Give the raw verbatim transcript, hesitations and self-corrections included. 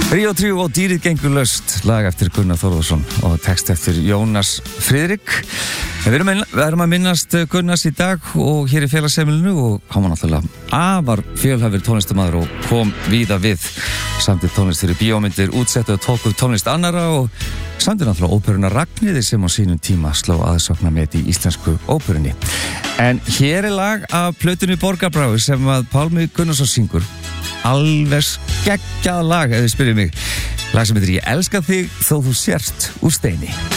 Ríó Tríó og Dýrið gengur laust, lag eftir Gunnar Þórðarsson og text eftir Jónas Friðrik. Við erum, við erum að minnast Gunnars í dag og hér í félagsheimilinu og hann var náttúrulega afar fjölhæfur tónlistarmaður og kom víða við. Samdi tónlist fyrir bíómyndir, útsettu og tók upp tónlist annarra og samdi náttúrulega óperuna Ragnheiði sem á sínum tíma sló aðsóknarmet í íslensku óperunni. En hér er lag af plötunni Borgarbráður sem að Pálmi Gunnarsson syngur. Alveg skeggjað lag, ef þið spyrir mig. Lag sem heitir Ég elska þig þó þú sért úr steini.